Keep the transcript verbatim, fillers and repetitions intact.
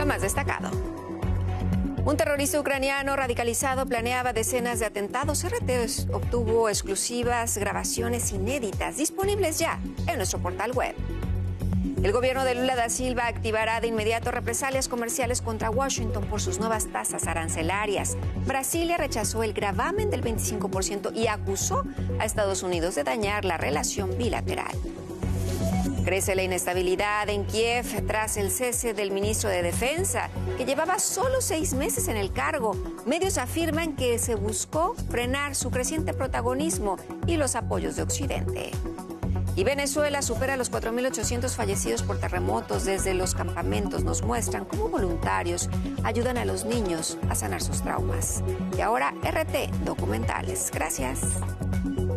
Lo más destacado. Un terrorista ucraniano radicalizado planeaba decenas de atentados. R T obtuvo exclusivas grabaciones inéditas disponibles ya en nuestro portal web. El gobierno de Lula da Silva activará de inmediato represalias comerciales contra Washington por sus nuevas tasas arancelarias. Brasilia rechazó el gravamen del veinticinco por ciento y acusó a Estados Unidos de dañar la relación bilateral. Crece la inestabilidad en Kiev tras el cese del ministro de Defensa, que llevaba solo seis meses en el cargo. Medios afirman que se buscó frenar su creciente protagonismo y los apoyos de Occidente. Y Venezuela supera los cuatro mil ochocientos fallecidos por terremotos desde los campamentos. Nos muestran cómo voluntarios ayudan a los niños a sanar sus traumas. Y ahora R T Documentales. Gracias.